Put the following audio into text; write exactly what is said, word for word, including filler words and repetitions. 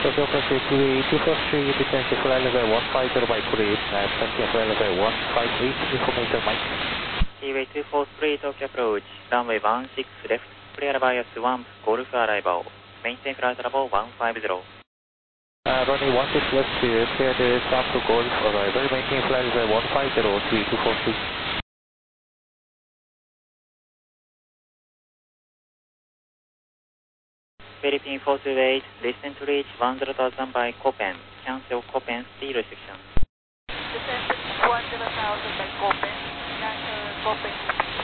Tokyo Pacific two four three, detention flight level one five zero by police, and Sunken flight level one five eight, information Mike. Seaway two four three, Tokyo approach, runway one six left, clear via Swamp, Golf arrival, maintain flight level one five zero. Uh, runway one six left, clear the Swamp to Golf arrival, maintain flight level one five zero, three two four three. Philippine four two eight, listen to reach one zero thousand by Copen, cancel Copen speed restriction. Descent one zero thousand by Copen, cancel Copen.